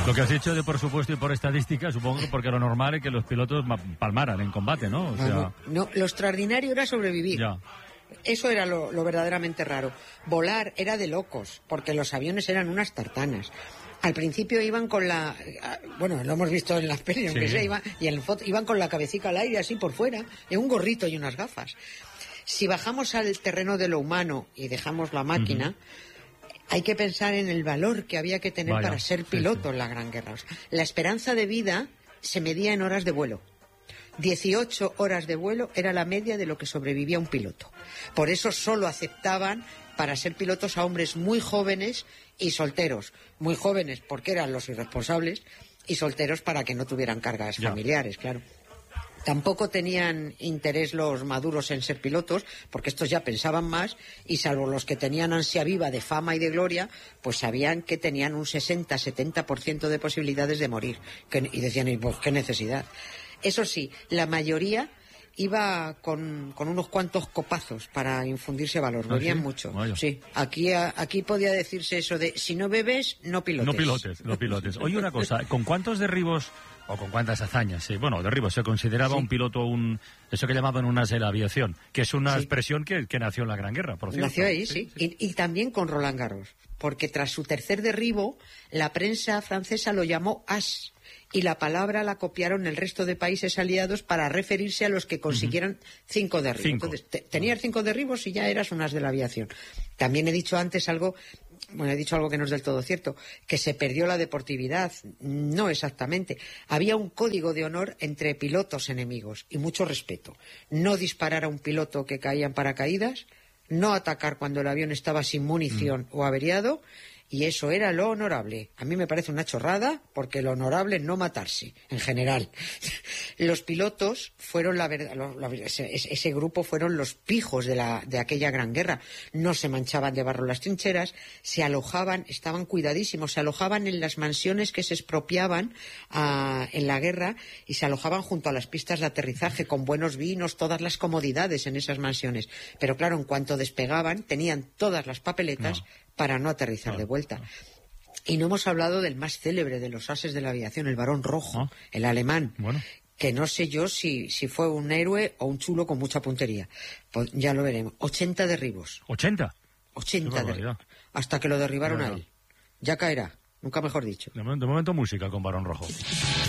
Lo que has dicho de por supuesto y por estadística, supongo que porque lo normal es que los pilotos palmaran en combate, ¿no? O sea... No, lo extraordinario era sobrevivir. Ya. Eso era lo verdaderamente raro. Volar era de locos, porque los aviones eran unas tartanas. Al principio iban con la... Bueno, lo hemos visto en las pelis, aunque sea, iban con la cabecita al aire, así por fuera, en un gorrito y unas gafas. Si bajamos al terreno de lo humano y dejamos la máquina, hay que pensar en el valor que había que tener para ser piloto en la Gran Guerra. O sea, la esperanza de vida se medía en horas de vuelo. 18 horas de vuelo era la media de lo que sobrevivía un piloto. Por eso solo aceptaban para ser pilotos a hombres muy jóvenes y solteros. Muy jóvenes porque eran los irresponsables y solteros para que no tuvieran cargas familiares, claro. Tampoco tenían interés los maduros en ser pilotos, porque estos ya pensaban más, y salvo los que tenían ansia viva de fama y de gloria, pues sabían que tenían un 60-70% de posibilidades de morir. Y decían, ¿y pues qué necesidad? Eso sí, la mayoría iba con unos cuantos copazos para infundirse valor. Bebían mucho. Vaya. Sí, aquí podía decirse eso de, si no bebes, no pilotes. No pilotes. Oye, una cosa, ¿con cuántos derribos o con cuántas hazañas? Bueno, derribos, se consideraba un piloto eso que llamaban un as de la aviación, que es una expresión que nació en la Gran Guerra, por cierto. Nació ahí, sí. Y también con Roland Garros, porque tras su tercer derribo, la prensa francesa lo llamó as. Y la palabra la copiaron el resto de países aliados para referirse a los que consiguieran 5 derribos. Entonces, tenías 5 derribos y ya eras un as de la aviación. También he dicho antes algo que no es del todo cierto, que se perdió la deportividad. No exactamente. Había un código de honor entre pilotos enemigos y mucho respeto. No disparar a un piloto que caía en paracaídas, no atacar cuando el avión estaba sin munición o averiado. Y eso era lo honorable. A mí me parece una chorrada, porque lo honorable es no matarse, en general. Los pilotos fueron ese grupo fueron los pijos de aquella gran guerra. No se manchaban de barro las trincheras, se alojaban, estaban cuidadísimos, se alojaban en las mansiones que se expropiaban en la guerra, y se alojaban junto a las pistas de aterrizaje, con buenos vinos, todas las comodidades en esas mansiones. Pero claro, en cuanto despegaban, tenían todas las papeletas para no aterrizar de vuelta. Y no hemos hablado del más célebre de los ases de la aviación, el Barón Rojo, el alemán, que no sé yo si fue un héroe o un chulo con mucha puntería. Pues ya lo veremos. 80 derribos. ¿80? 80 derribos. Hasta que lo derribaron a él. Ya caerá, nunca mejor dicho. De momento música con Barón Rojo.